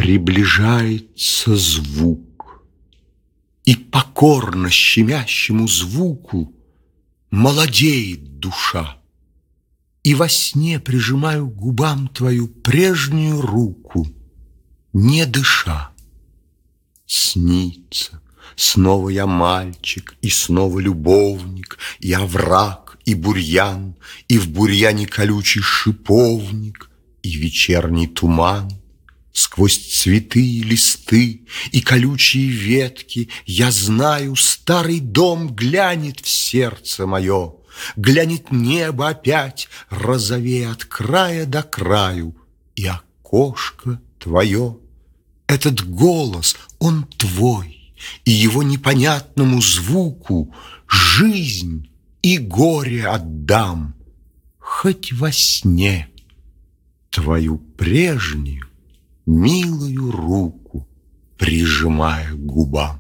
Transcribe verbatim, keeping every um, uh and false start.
Приближается звук, и покорно щемящему звуку молодеет душа. И во сне прижимаю к губам твою прежнюю руку, не дыша. Снится, снова я мальчик, и снова любовник, и овраг, и бурьян, и в бурьяне колючий шиповник, и вечерний туман. Сквозь цветы и листы и колючие ветки я знаю, старый дом глянет в сердце мое, глянет небо опять, розовее от края до краю, и окошко твое. Этот голос, он твой, и его непонятному звуку жизнь и горе отдам, хоть во сне твою прежнюю милую руку прижимая к губам.